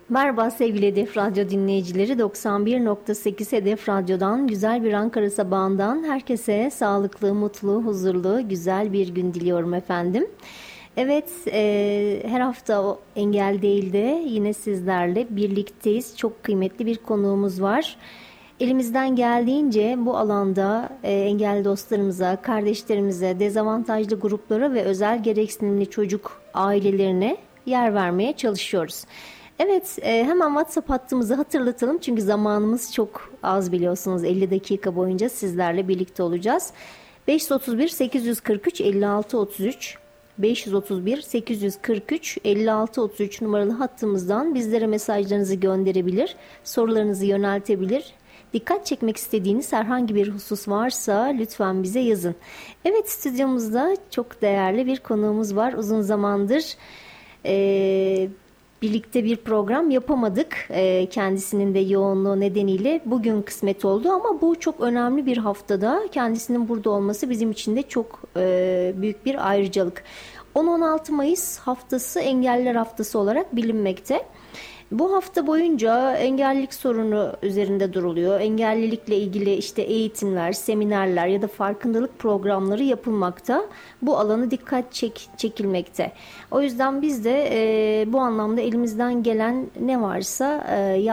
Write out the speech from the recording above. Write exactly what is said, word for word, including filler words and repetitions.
Merhaba sevgili Hedef Radyo dinleyicileri. doksan bir nokta sekiz Hedef Radyo'dan, güzel bir Ankara sabahından herkese sağlıklı, mutlu, huzurlu, güzel bir gün diliyorum efendim. Evet, e, her hafta o engel değil de yine sizlerle birlikteyiz. Çok kıymetli bir konuğumuz var. Elimizden geldiğince bu alanda e, engelli dostlarımıza, kardeşlerimize, dezavantajlı gruplara ve özel gereksinimli çocuk ailelerine yer vermeye çalışıyoruz. Evet, e, hemen WhatsApp hattımızı hatırlatalım çünkü zamanımız çok az, biliyorsunuz. elli dakika boyunca sizlerle birlikte olacağız. beş otuz bir sekiz yüz kırk üç elli altı otuz üç beş otuz bir sekiz yüz kırk üç elli altı otuz üç numaralı hattımızdan bizlere mesajlarınızı gönderebilir, sorularınızı yöneltebilir. Dikkat çekmek istediğiniz herhangi bir husus varsa lütfen bize yazın. Evet, stüdyomuzda çok değerli bir konuğumuz var. Uzun zamandır Ee, birlikte bir program yapamadık. Ee, kendisinin de yoğunluğu nedeniyle bugün kısmet oldu ama bu çok önemli bir haftada kendisinin burada olması bizim için de çok e, büyük bir ayrıcalık. on on altı Mayıs haftası Engelliler Haftası olarak bilinmekte. Bu hafta boyunca engellilik sorunu üzerinde duruluyor. Engellilikle ilgili işte eğitimler, seminerler ya da farkındalık programları yapılmakta. Bu alana dikkat çek, çekilmekte. O yüzden biz de e, bu anlamda elimizden gelen ne varsa e,